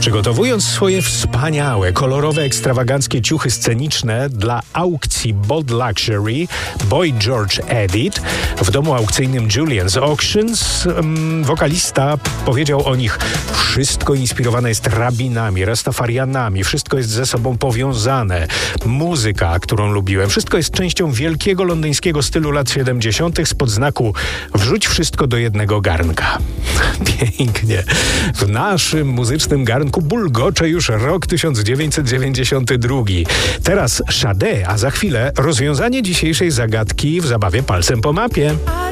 Przygotowując swoje wspaniałe, kolorowe, ekstrawaganckie ciuchy sceniczne dla aukcji Bod Luxury, Boy George Edit w domu aukcyjnym Julian's Auctions, wokalista powiedział o nich: wszystko inspirowane jest rabinami, rastafarianami, wszystko jest ze sobą powiązane. Muzyka, którą lubiłem, wszystko jest częścią wielkiego londyńskiego stylu lat 70. spod znaku wrzuć wszystko do jednego garnka. Pięknie. W naszym muzycznym garnku bulgocze już rok 1992. Teraz Sade, a za chwilę rozwiązanie dzisiejszej zagadki w zabawie palcem po mapie.